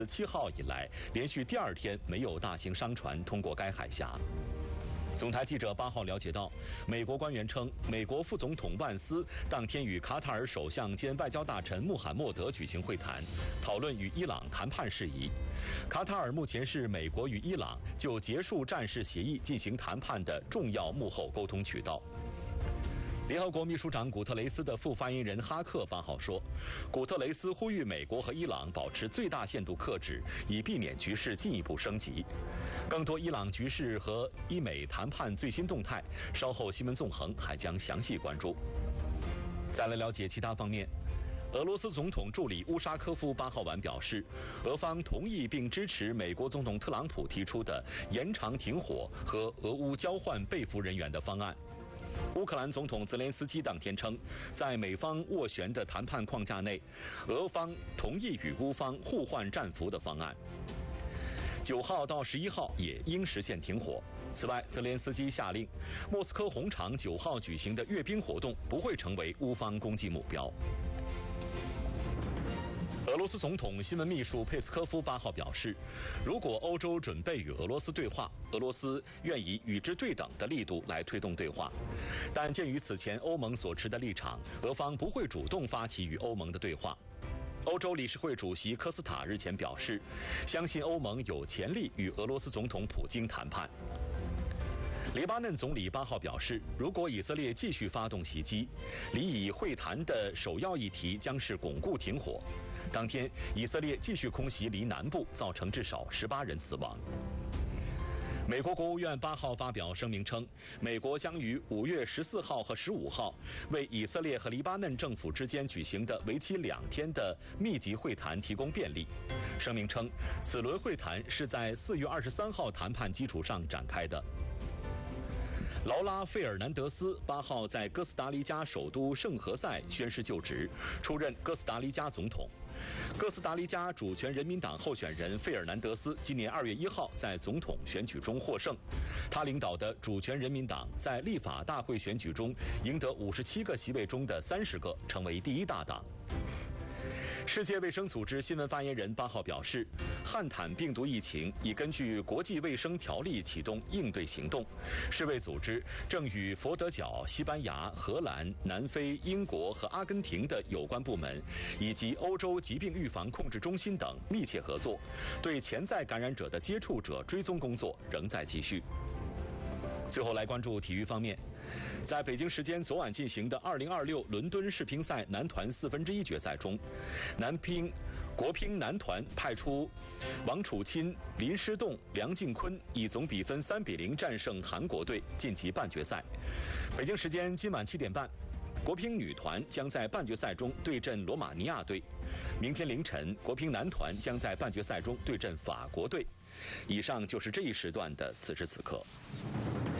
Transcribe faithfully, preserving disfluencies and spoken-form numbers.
自七号以来，连续第二天没有大型商船通过该海峡。总台记者八号了解到，美国官员称，美国副总统万斯当天与卡塔尔首相兼外交大臣穆罕默德举行会谈，讨论与伊朗谈判事宜。卡塔尔目前是美国与伊朗就结束战事协议进行谈判的重要幕后沟通渠道。联合国秘书长古特雷斯的副发言人哈克八号说，古特雷斯呼吁美国和伊朗保持最大限度克制，以避免局势进一步升级。更多伊朗局势和伊美谈判最新动态，稍后新闻纵横还将详细关注。再来了解其他方面。俄罗斯总统助理乌沙科夫八号晚表示，俄方同意并支持美国总统特朗普提出的延长停火和俄乌交换被俘人员的方案。乌克兰总统泽连斯基当天称，在美方斡旋的谈判框架内，俄方同意与乌方互换战俘的方案。九号到十一号也应实现停火。此外，泽连斯基下令，莫斯科红场九号举行的阅兵活动不会成为乌方攻击目标。俄罗斯总统新闻秘书佩斯科夫八号表示，如果欧洲准备与俄罗斯对话，俄罗斯愿以与之对等的力度来推动对话。但鉴于此前欧盟所持的立场，俄方不会主动发起与欧盟的对话。欧洲理事会主席科斯塔日前表示，相信欧盟有潜力与俄罗斯总统普京谈判。黎巴嫩总理八号表示，如果以色列继续发动袭击，离以会谈的首要议题将是巩固停火。当天，以色列继续空袭黎南部，造成至少十八人死亡。美国国务院八号发表声明称，美国将于五月十四号和十五号为以色列和黎巴嫩政府之间举行的为期两天的密集会谈提供便利。声明称，此轮会谈是在四月二十三号谈判基础上展开的。劳拉·费尔南德斯八号在哥斯达黎加首都圣何塞宣誓就职，出任哥斯达黎加总统。哥斯达黎加主权人民党候选人费尔南德斯今年二月一号在总统选举中获胜，他领导的主权人民党在立法大会选举中赢得五十七个席位中的三十个，成为第一大党。世界卫生组织新闻发言人八号表示，汉坦病毒疫情已根据国际卫生条例启动应对行动。世卫组织正与佛得角、西班牙、荷兰、南非、英国和阿根廷的有关部门，以及欧洲疾病预防控制中心等密切合作，对潜在感染者的接触者追踪工作仍在继续。最后来关注体育方面，在北京时间昨晚进行的二零二六伦敦世乒赛男团四分之一决赛中，男乒国乒男团派出王楚钦、林诗栋、梁靖昆，以总比分三比零战胜韩国队，晋级半决赛。北京时间今晚七点半，国乒女团将在半决赛中对阵罗马尼亚队。明天凌晨，国乒男团将在半决赛中对阵法国队。以上就是这一时段的此时此刻。